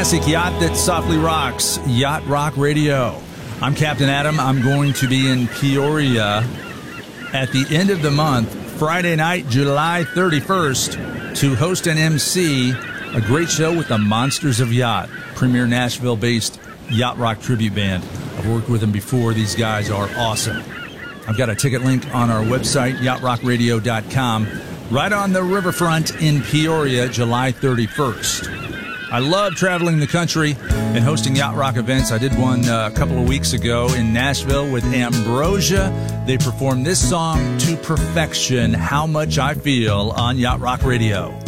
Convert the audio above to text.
classic yacht that softly rocks, Yacht Rock Radio. I'm Captain Adam. I'm going to be in Peoria at the end of the month, Friday night, July 31st, to host and MC a great show with the Monsters of Yacht, premier Nashville-based yacht rock tribute band. I've worked with them before. These guys are awesome. I've got a ticket link on our website, yachtrockradio.com, right on the riverfront in Peoria, July 31st. I love traveling the country and hosting yacht rock events. I did one a couple of weeks ago in Nashville with Ambrosia. They performed this song to perfection, How Much I Feel, on Yacht Rock Radio.